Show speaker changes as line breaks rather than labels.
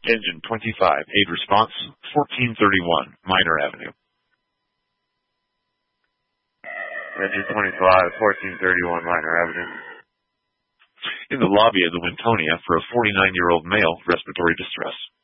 Engine 25, aid response, 1431, Minor Avenue.
Engine 25, 1431, Minor Avenue.
In the lobby of the Wintonia for a 49-year-old male, respiratory distress.